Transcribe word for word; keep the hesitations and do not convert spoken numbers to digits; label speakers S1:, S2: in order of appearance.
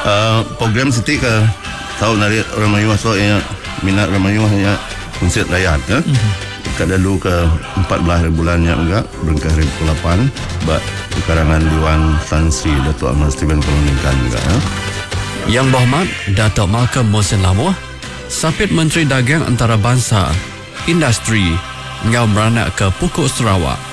S1: uh, program Siti ke tahu nari Ramayuah so ya minat Ramayuah ya konsert rakyat ya. Mm-hmm. Kadalu ke empat belas bulannya enggak berengkah ribu delapan bak karangan Dewan Tan Sri Datuk Ahmad Steven Kolonikan enggak ya.
S2: Yang Berhormat Datuk Malcolm Mohsin Lamoh, Sapit Menteri Dagang Antarabangsa, Industri, ngau beranak ke Pokok Sarawak.